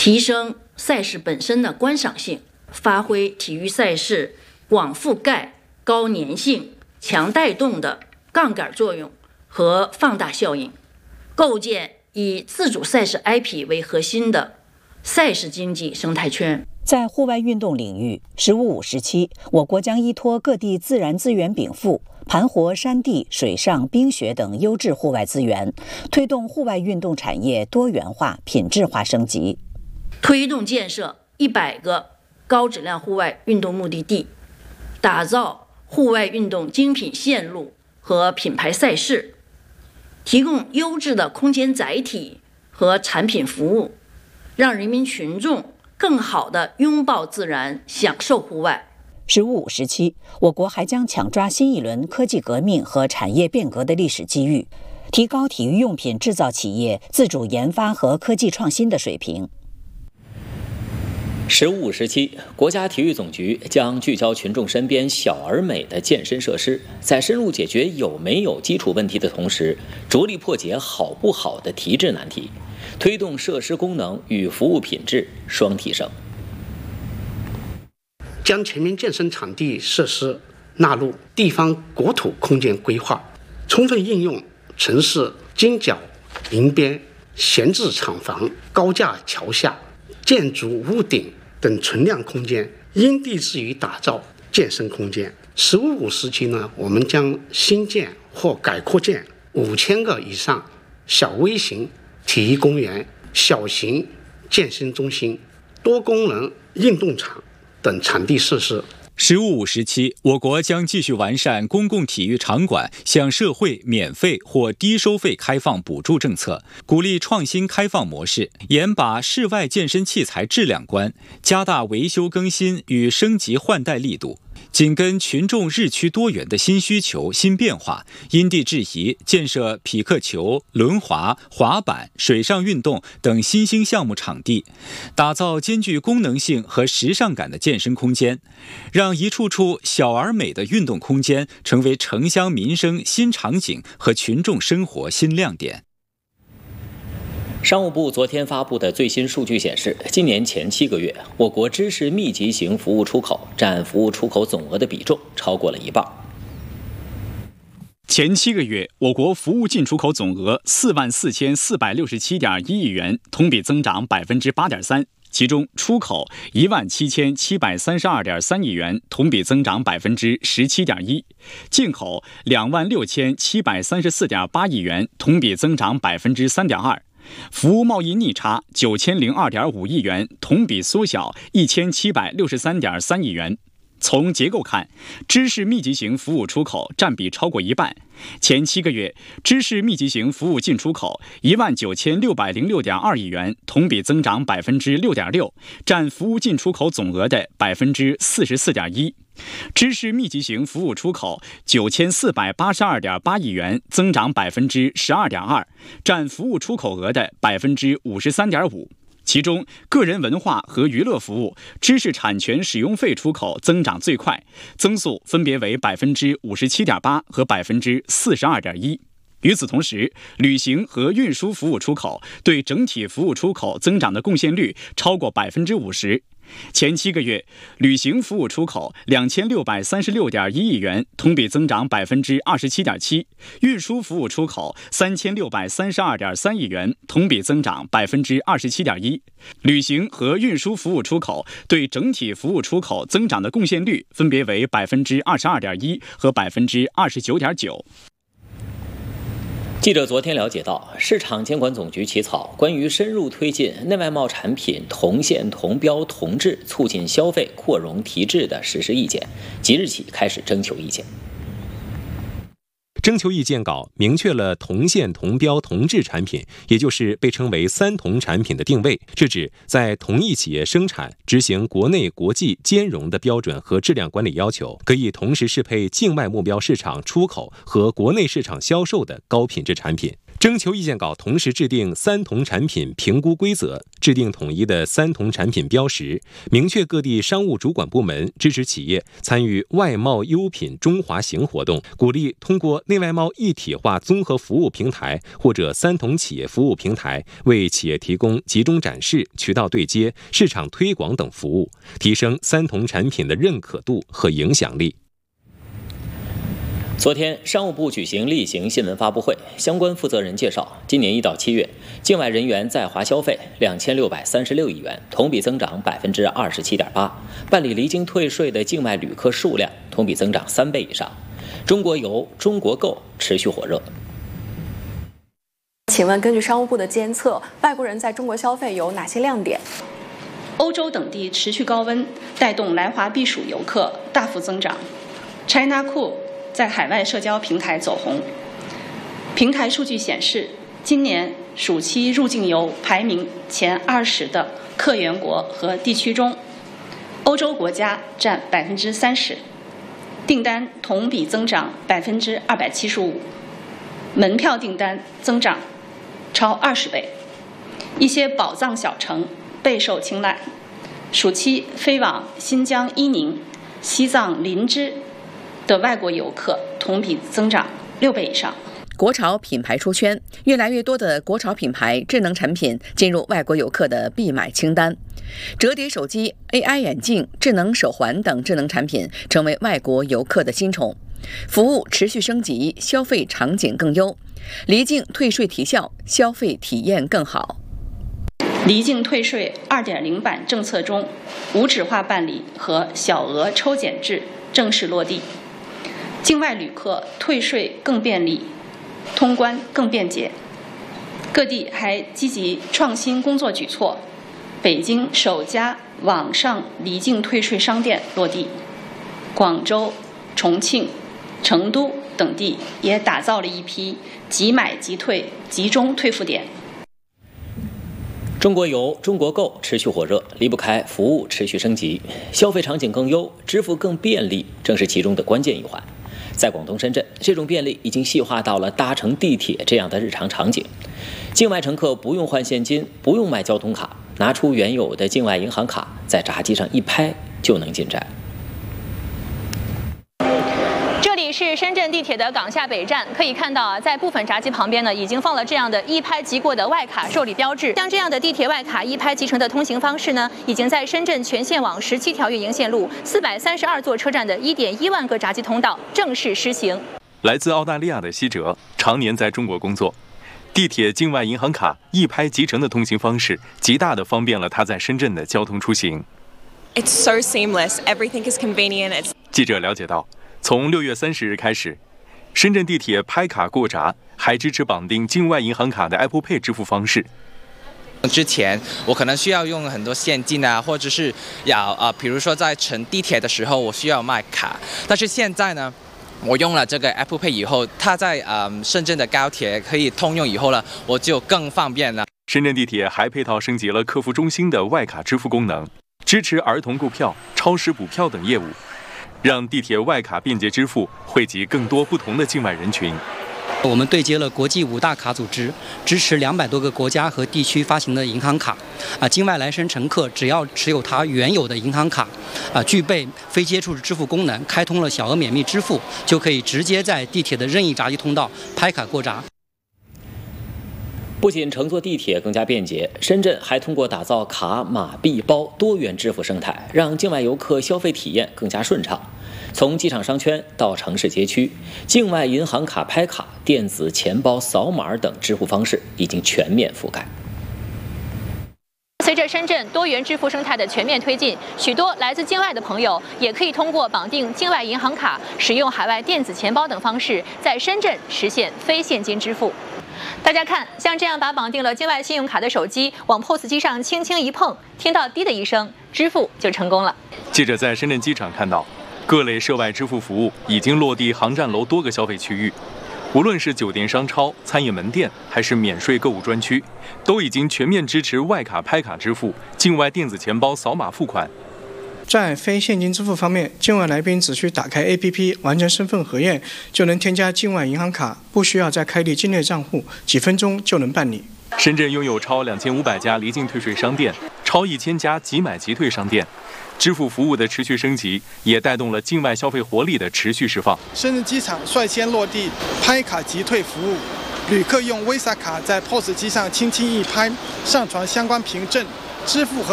提升赛事本身的观赏性，发挥体育赛事广覆盖、高粘性、强带动的杠杆作用和放大效应，构建以自主赛事 IP 为核心的赛事经济生态圈。 在户外运动领域，“15+5”时期，我国将依托各地自然资源禀赋，盘活山地、水上、冰雪等优质户外资源，推动户外运动产业多元化、品质化升级， 推动建设100个高质量户外运动目的地，打造户外运动精品线路和品牌赛事，提供优质的空间载体和产品服务，让人民群众更好地拥抱自然，享受户外。 “15+5”时期，我国还将抢抓新一轮科技革命和产业变革的历史机遇，提高体育用品制造企业自主研发和科技创新的水平。 “15+5”时期，国家体育总局将聚焦群众身边小而美的健身设施，在深入解决有没有基础问题的同时，着力破解好不好的提质难题，推动设施功能与服务品质双提升。 将全民健身场地设施纳入地方国土空间规划，充分应用城市金角、临边、闲置厂房、高架桥下、建筑屋顶等存量空间，因地制宜打造健身空间。“15+5”时期呢，我们将新建或改扩建5000个以上小微型体育公园、小型健身中心、多功能运动场等场地设施。 “15+5”时期，我国将继续完善公共体育场馆向社会免费或低收费开放补助政策，鼓励创新开放模式，严把室外健身器材质量关，加大维修更新与升级换代力度。紧跟群众日趋多元的新需求、新变化，因地制宜建设匹克球、轮滑、滑板、水上运动等新兴项目场地，打造兼具功能性和时尚感的健身空间，让一处处小而美的运动空间成为城乡民生新场景和群众生活新亮点。 商务部昨天发布的最新数据显示，今年前7个月，我国知识密集型服务出口占服务出口总额的比重超过了1半。 前7个月，我国服务进出口总额44467.1亿元，同比增长8.3%。其中，出口17732.3亿元，同比增长17.1%；进口26734.8亿元，同比增长3.2%。服务贸易逆差9002.5亿元，同比缩小1763.3亿元。从结构看，知识密集型服务出口占比超过1半。前7个月，知识密集型服务进出口19606.2亿元，同比增长6.6%，占服务进出口总额的44.1%。知识密集型服务出口9482.8亿元，增长12.2%，占服务出口额的53.5%。其中，个人文化和娱乐服务、知识产权使用费出口增长最快，增速分别为57.8%和42.1%。与此同时，旅行和运输服务出口对整体服务出口增长的贡献率超过50%。前7个月，旅行服务出口2636.1亿元，同比增长27.7%；运输服务出口3632.3亿元，同比增长27.1%。旅行和运输服务出口对整体服务出口增长的贡献率分别为22.1%和29.9%。 记者昨天了解到，市场监管总局起草关于深入推进内外贸产品同线同标同质，促进消费扩容提质的实施意见，即日起开始征求意见。 征求意见稿明确了同线同标同质产品，也就是被称为3同产品的定位，是指在同一企业生产、执行国内国际兼容的标准和质量管理要求，可以同时适配境外目标市场出口和国内市场销售的高品质产品。 征求意见稿同时制定三同产品评估规则，制定统一的三同产品标识，明确各地商务主管部门支持企业参与外贸优品中华行活动，鼓励通过内外贸一体化综合服务平台或者三同企业服务平台，为企业提供集中展示、渠道对接、市场推广等服务，提升三同产品的认可度和影响力。 昨天，商务部举行例行新闻发布会，相关负责人介绍，今年1到7月，境外人员在华消费2636亿元，同比增长27.8%，办理离境退税的境外旅客数量同比增长3倍以上。中国游、中国购持续火热。 请问，根据商务部的监测，外国人在中国消费有哪些亮点？ 欧洲等地持续高温，带动来华避暑游客大幅增长。China Cool在海外社交平台走红。平台数据显示，今年暑期入境游排名前20的客源国和地区中，欧洲国家占30%，订单同比增长275%，门票订单增长超20倍。一些宝藏小城备受青睐，暑期飞往新疆伊宁、西藏林芝的外国游客同比增长6倍以上。 国潮品牌出圈，越来越多的国潮品牌智能产品进入外国游客的必买清单。折叠手机、AI 眼镜、智能手环等智能产品成为外国游客的新宠。服务持续升级，消费场景更优，离境退税提效，消费体验更好。 离境退税 2.0 版政策中，无纸化办理和小额抽检制正式落地，境外旅客退税更便利，通关更便捷。各地还积极创新工作举措，北京首家网上离境退税商店落地，广州、重庆、成都等地也打造了一批即买即退集中退付点。 中国游、中国购持续火热，离不开服务持续升级，消费场景更优，支付更便利，正是其中的关键一环。在广东深圳，这种便利已经细化到了搭乘地铁这样的日常场景。境外乘客不用换现金，不用买交通卡，拿出原有的境外银行卡，在闸机上一拍就能进站。 这里是深圳地铁的港下北站，可以看到在部分闸机旁边呢，已经放了这样的一拍即过的外卡受理标志。像这样的地铁外卡一拍即成的通行方式呢，已经在深圳全线网17条运营线路、432座车站的1.1万个闸机通道正式施行。 来自澳大利亚的希哲常年在中国工作，地铁境外银行卡一拍即成的通行方式，极大地方便了他在深圳的交通出行。 It's so seamless. Everything is convenient. 记者了解到，从6月30日开始，深圳地铁拍卡过闸还支持绑定境外银行卡的 Apple Pay 支付方式。 之前我可能需要用很多现金啊，或者是比如说在乘地铁的时候我需要卖卡，但是现在呢，我用了这个 Apple Pay 以后，它在深圳的高铁可以通用以后呢，我就更方便了。 深圳地铁还配套升级了客服中心的外卡支付功能，支持儿童购票、超时补票等业务，让地铁外卡便捷支付惠及更多不同的境外人群。 我们对接了国际5大卡组织，支持200多个国家和地区发行的银行卡。境外来深乘客只要持有他原有的银行卡，具备非接触支付功能，开通了小额免密支付，就可以直接在地铁的任意闸机通道拍卡过闸。 不仅乘坐地铁更加便捷，深圳还通过打造卡码币包多元支付生态，让境外游客消费体验更加顺畅。从机场商圈到城市街区，境外银行卡拍卡、电子钱包扫码等支付方式已经全面覆盖。 随着深圳多元支付生态的全面推进，许多来自境外的朋友也可以通过绑定境外银行卡、使用海外电子钱包等方式，在深圳实现非现金支付。大家看，像这样把绑定了境外信用卡的手机往 POS 机上轻轻一碰，听到滴的一声，支付就成功了。 记者在深圳机场看到，各类涉外支付服务已经落地航站楼多个消费区域，无论是酒店、商超、餐饮门店，还是免税购物专区，都已经全面支持外卡拍卡支付、境外电子钱包扫码付款。 在非现金支付方面，境外来宾只需打开 APP 完成身份核验，就能添加境外银行卡，不需要再开立境内账户，几分钟就能办理。 深圳拥有超2500家离境退税商店，超1000家即买即退商店。支付服务的持续升级，也带动了境外消费活力的持续释放。 深圳机场率先落地拍卡即退服务，旅客用 Visa 卡在 POS 机上轻轻一拍，上传相关凭证，支付和